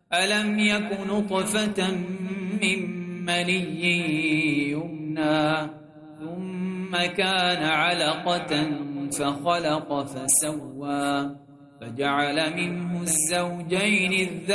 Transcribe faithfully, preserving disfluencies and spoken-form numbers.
ألم يك نطفة من مني يمنى ثم كان علقة فخلق فسوى فجعل منه الزوجين الذكر